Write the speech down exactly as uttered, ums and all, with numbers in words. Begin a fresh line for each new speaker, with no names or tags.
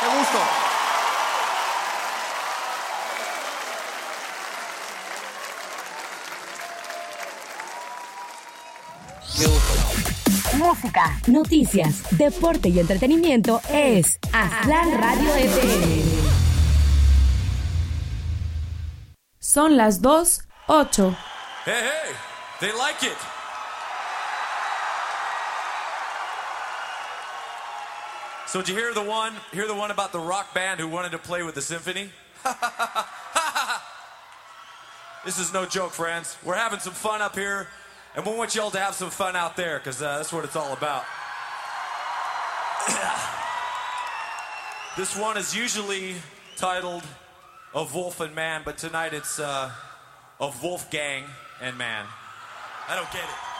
Qué gusto.
Qué gusto.
Música, noticias, deporte y entretenimiento es Aztlán Radio F M.
Son las dos, ocho.
Hey, hey, they like it. So did you hear the one, hear the one about the rock band who wanted to play with the symphony? This is no joke, friends. We're having some fun up here, and we want y'all to have some fun out there, because uh, that's what it's all about. This one is usually titled Of Wolf and Man, but tonight it's uh, Of Wolfgang and Man. I don't get it.